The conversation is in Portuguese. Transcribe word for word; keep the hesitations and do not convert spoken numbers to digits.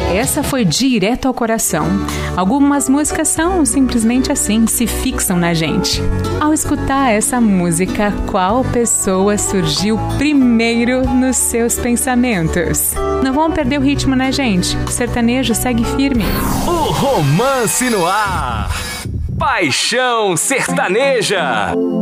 Essa foi direto ao coração. Algumas músicas são simplesmente assim, se fixam na gente. Ao escutar essa música, qual pessoa surgiu primeiro nos seus pensamentos? Não vamos perder o ritmo, né, gente? O sertanejo segue firme. O Romance no Ar. Paixão Sertaneja.